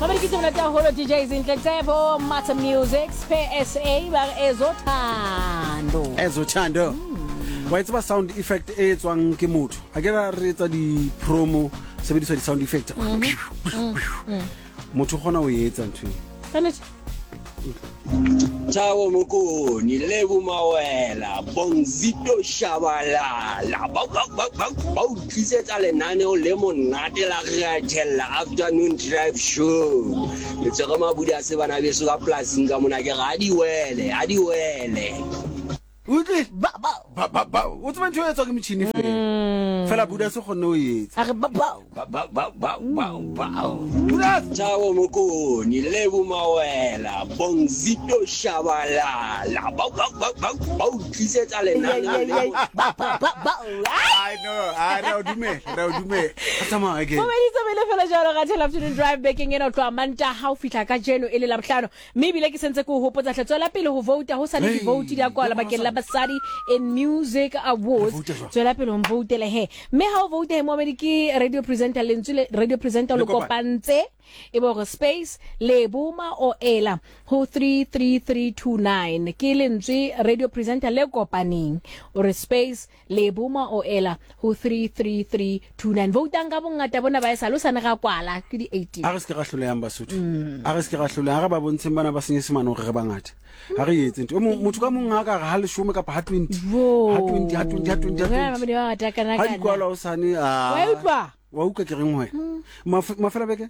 Mamadi ke tsona tsa holo DJs Inhlebo Mata Music PSA ba ezothando wa itse ba sound effect e tswang ke motho a ke ra re etsa di promo sebediswa di sound effect motho gona o etsa ntwe Thawo Mokoni Lebo Mawela Bongzito Shabalala ba utlisetsa lenaneo le monate la Ratella afternoon drive show le tsega mabudi a se bana beso ka plasing ka mona ke ga di wele Utlwe ba o tsama ntho e tswa ke motšhini fela buda se gone o etsa a re ba Thawo Mokoni Lebo Mawela Bongzito Shabalala ba utlisetsa lenaneo I know dume atama again Mamadi tsabele fela jalo ga Ratella afternoon drive backing ena tloa manta ha o fitla ka jeno ele la bohlano mme bile ke sentse ko hopotsa tletswela pele ho vote ho sa le di vote di a kwala bakeng la basadi in music awards tswela pele ho votele he mme ha o vote he Mamadi ke radio presenter lo kopantse e bo space Leboma o ela ho 33329 ke lentswe radio presenter le kopaneng o space Leboma o ela ho 33329 vote nga bongata bona ba isa lo sana ga kwala ke di 18 a re se ka hlole yang basotho a re se ka hlole ga ba bontse bana ba senye semano re bangata ha re etse ntwe motho ka mong ga ha le 10 kapa ha 20 ha 20 Mamadi wa atakana ha di kwala o sane wa uka ke reng hoye mafela beke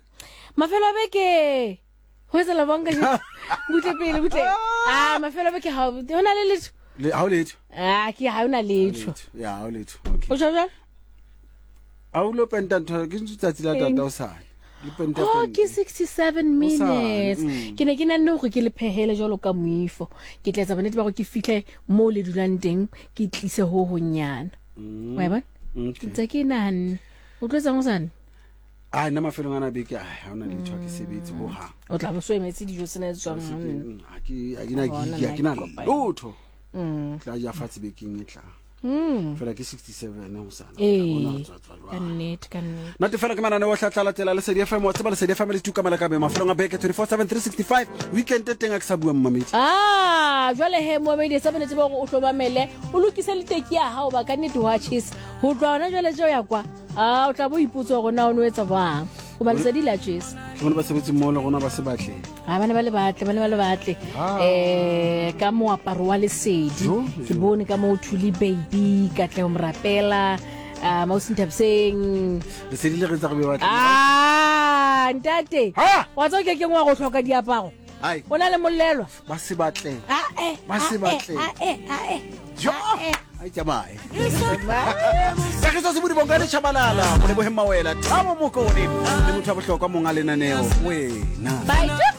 ho etsa la bonga butle mafela beke ha hona le letho ha o letho ke ha hona letho ya ha o letho okay o jwa a o lo penta ntho ke ntse la tata o sane ke 67 minutes ke ne ke nne go ke le phehele jalo ka moifo ke tletsa bonnete ba go ke fihle mo le dulang teng ke tlise ho honyana wa ba ntse ke nane o tlotsa mo sana nna mafelong ana beke ha ona le ntho ke sebetse ho ha o tla bo so emetse dijo sena tswang ha ke na lotho tla ja fatse beking e tla fela ke 67 ho sana ona ka net nate fela ke manane wa hlatlalatela le SED FM wa tseba le SED FM le tuka mala ka be mafelong a beke 24/7 365 weekend teng a ke sa bua Mamadi jwale he Mamadi sa bone tseba go o hlobamele o lokise le teki ya hao ba ka net watches ho tloana jwale jo ya kwa o tla bo iputso go na o no etsa bang o ba le SED la tshis ke bona ba sebetse mo le gona ba se batle bana ba le batle ka moaparo wa lesedi ke bone ka mo thuli baby ka tle o mrapela mo sintabseng le SED le re tsa go be batle ntate wa tso ke ngwa go hloka diaparo o na le mollelo ba se batle jo ai tsamae sa ke se budi bonga le chabalala mo le bohema wela Thabo Mokoni le motho a bohlokwa monga lenaneo wena bye